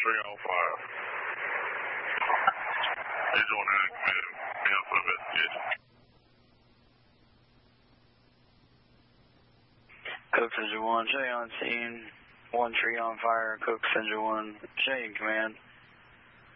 tree on fire. He's on hand command. Cancel investigation. Cook Central 1, J on scene. One tree on fire. Cook Central 1, J in command.